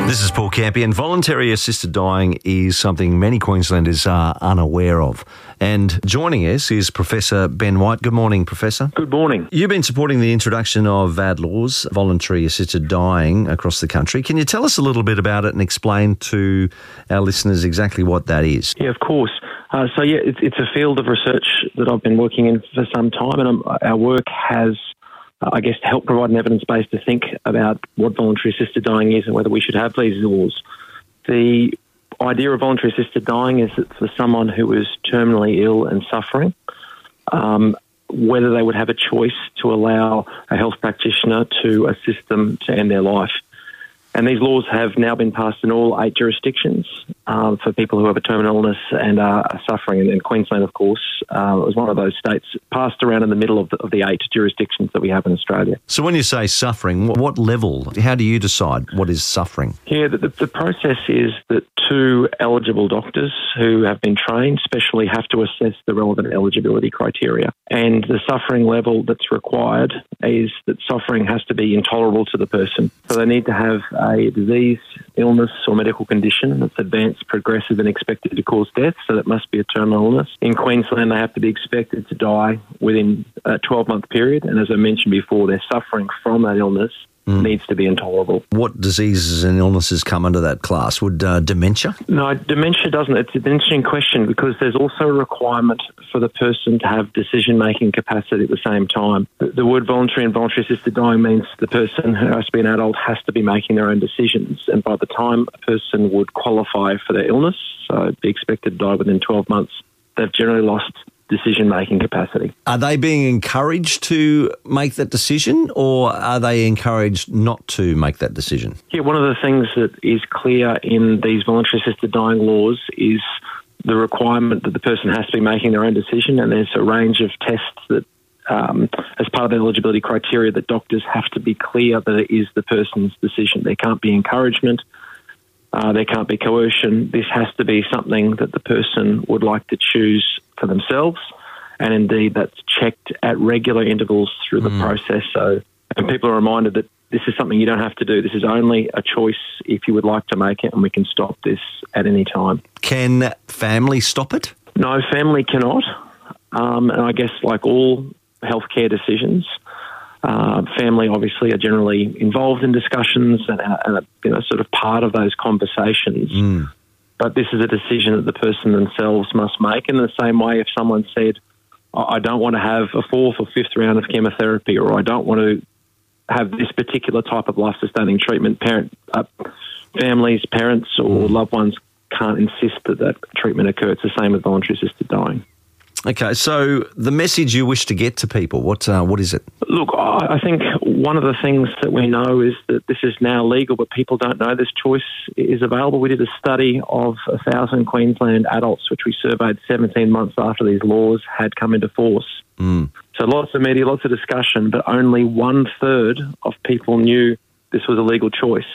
This is Paul Campion. Voluntary assisted dying is something many Queenslanders are unaware of. And joining us is Professor Ben White. Good morning, Professor. Good morning. You've been supporting the introduction of VAD laws, voluntary assisted dying, across the country. Can you tell us a little bit about it and explain to our listeners exactly what that is? Yeah, of course. It's a field of research that I've been working in for some time, and our work has, to help provide an evidence base to think about what voluntary assisted dying is and whether we should have these laws. The idea of voluntary assisted dying is that for someone who is terminally ill and suffering, whether they would have a choice to allow a health practitioner to assist them to end their life. And these laws have now been passed in all 8 jurisdictions for people who have a terminal illness and are suffering. And Queensland, of course, was one of those states passed around in the middle of the 8 jurisdictions that we have in Australia. So when you say suffering, what level? How do you decide what is suffering? Yeah, the process is that 2 eligible doctors who have been trained specially have to assess the relevant eligibility criteria. And the suffering level that's required is that suffering has to be intolerable to the person. So they need to have a disease, illness or medical condition that's advanced, progressive and expected to cause death, so that must be a terminal illness. In Queensland, they have to be expected to die within a 12-month period, and as I mentioned before, their suffering from that illness needs to be intolerable. What diseases and illnesses come under that class? Would dementia? No, dementia doesn't. It's an interesting question because there's also a requirement for the person to have decision-making capacity at the same time. The word voluntary and voluntary assisted dying means the person who has to be an adult has to be making their own decisions, and by the time a person would qualify for their illness, so be expected to die within 12 months, they've generally lost decision-making capacity. Are they being encouraged to make that decision, or are they encouraged not to make that decision? Yeah, one of the things that is clear in these voluntary assisted dying laws is the requirement that the person has to be making their own decision, and there's a range of tests that, as part of the eligibility criteria, that doctors have to be clear that it is the person's decision. There can't be encouragement. There can't be coercion. This has to be something that the person would like to choose for themselves, and indeed that's checked at regular intervals through the process. So, and people are reminded that this is something you don't have to do. This is only a choice if you would like to make it, and we can stop this at any time. Can family stop it? No, family cannot. And I guess like all healthcare decisions, family obviously are generally involved in discussions and sort of part of those conversations. But this is a decision that the person themselves must make. In the same way, if someone said, I don't want to have a 4th or 5th round of chemotherapy, or I don't want to have this particular type of life-sustaining treatment, families, parents or loved ones can't insist that treatment occur. It's the same with voluntary assisted dying. Okay, so the message you wish to get to people, what is it? Look, I think one of the things that we know is that this is now legal, but people don't know this choice is available. We did a study of 1,000 Queensland adults, which we surveyed 17 months after these laws had come into force. So lots of media, lots of discussion, but only 1/3 of people knew this was a legal choice.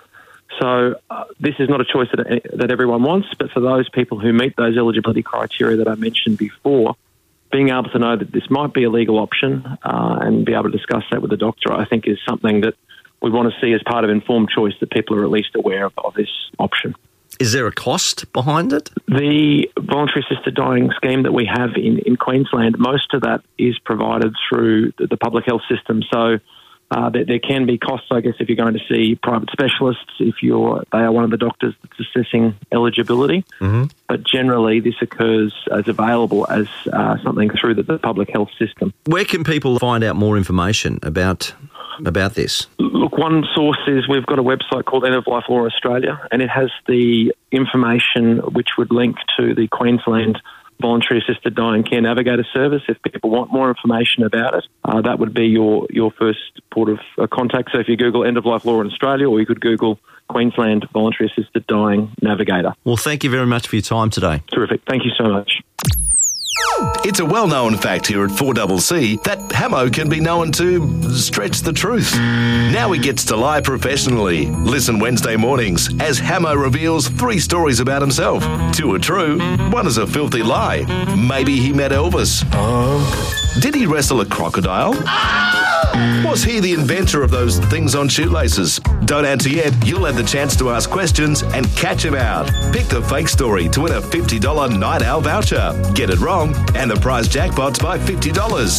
So this is not a choice that everyone wants, but for those people who meet those eligibility criteria that I mentioned before, being able to know that this might be a legal option and be able to discuss that with the doctor, I think is something that we want to see as part of informed choice, that people are at least aware of this option. Is there a cost behind it? The voluntary assisted dying scheme that we have in Queensland, most of that is provided through the public health system. So there can be costs, I guess, if you're going to see private specialists, if they are one of the doctors that's assessing eligibility. But generally, this occurs as available as something through the public health system. Where can people find out more information about this? Look, one source is we've got a website called End of Life Law Australia, and it has the information which would link to the Queensland Voluntary Assisted Dying Care Navigator service. If people want more information about it, that would be your first port of contact. So if you Google End of Life Law in Australia, or you could Google Queensland Voluntary Assisted Dying Navigator. Well, thank you very much for your time today. Terrific. Thank you so much. It's a well-known fact here at 4CC that Hamo can be known to stretch the truth. Now he gets to lie professionally. Listen Wednesday mornings as Hamo reveals 3 stories about himself. 2 are true, 1 is a filthy lie. Maybe he met Elvis. Did he wrestle a crocodile? Was he the inventor of those things on shoelaces? Don't answer yet. You'll have the chance to ask questions and catch him out. Pick the fake story to win a $50 Night Owl voucher. Get it wrong, and the prize jackpot's by $50.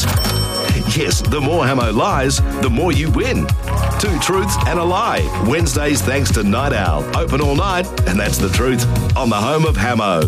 Yes, the more Hamo lies, the more you win. 2 truths and a lie. Wednesdays thanks to Night Owl. Open all night, and that's the truth. On the home of Hamo.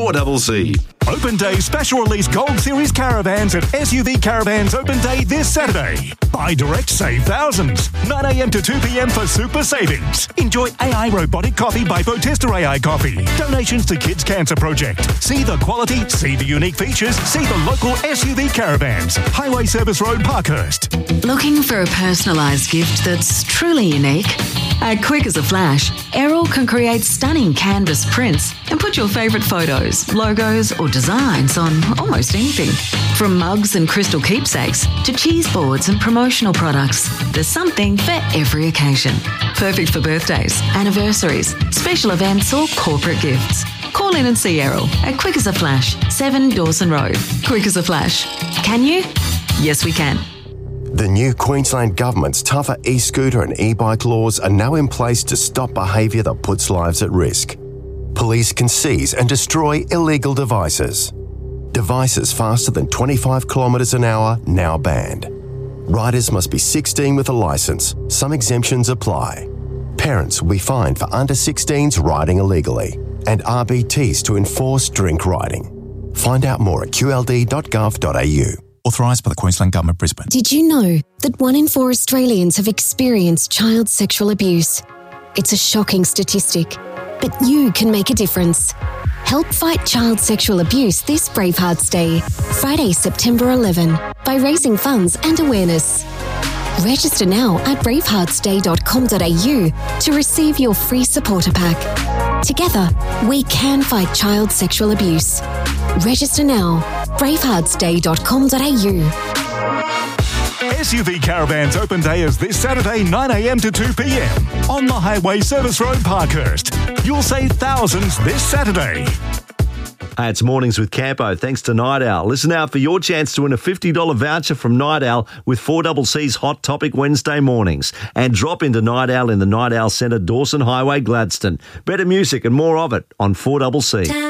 4CC. Open Day Special Release Gold Series Caravans at SUV Caravans Open Day this Saturday. Buy direct, save thousands. 9 a.m. to 2 p.m. for super savings. Enjoy AI Robotic Coffee by Botesta AI Coffee. Donations to Kids Cancer Project. See the quality, see the unique features, see the local SUV Caravans. Highway Service Road, Parkhurst. Looking for a personalised gift that's truly unique? At Quick as a Flash, Errol can create stunning canvas prints and put your favourite photos, logos or designs on almost anything. From mugs and crystal keepsakes to cheese boards and promotional products, there's something for every occasion. Perfect for birthdays, anniversaries, special events or corporate gifts. Call in and see Errol at Quick as a Flash, 7 Dawson Road. Quick as a Flash. Can you? Yes, we can. The new Queensland Government's tougher e-scooter and e-bike laws are now in place to stop behaviour that puts lives at risk. Police can seize and destroy illegal devices. Devices faster than 25 kilometres an hour now banned. Riders must be 16 with a licence. Some exemptions apply. Parents will be fined for under 16s riding illegally, and RBTs to enforce drink riding. Find out more at qld.gov.au. Authorised by the Queensland Government, Brisbane. Did you know that 1 in 4 Australians have experienced child sexual abuse? It's a shocking statistic, but you can make a difference. Help fight child sexual abuse this Bravehearts Day, Friday, September 11, by raising funds and awareness. Register now at braveheartsday.com.au to receive your free supporter pack. Together, we can fight child sexual abuse. Register now, braveheartsday.com.au. SUV Caravans Open Day is this Saturday, 9 a.m. to 2 p.m. on the Highway Service Road, Parkhurst. You'll save thousands this Saturday. It's Mornings with Campo, thanks to Night Owl. Listen out for your chance to win a $50 voucher from Night Owl with 4CC's Hot Topic Wednesday mornings. And drop into Night Owl in the Night Owl Centre, Dawson Highway, Gladstone. Better music and more of it on 4CC.